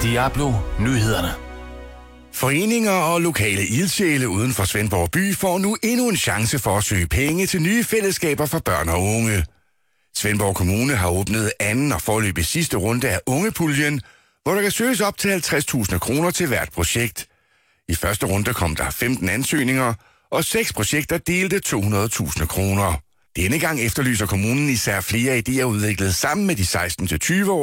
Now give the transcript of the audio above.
Diablo Nyhederne. Foreninger og lokale ildsjæle uden for Svendborg by får nu endnu en chance for at søge penge til nye fællesskaber for børn og unge. Svendborg Kommune har åbnet anden og foreløbig sidste runde af Ungepuljen, hvor der kan søges op til 50.000 kroner til hvert projekt. I første runde kom der 15 ansøgninger, og 6 projekter delte 200.000 kroner. Denne gang efterlyser kommunen især flere idéer udviklet sammen med de 16-20 år.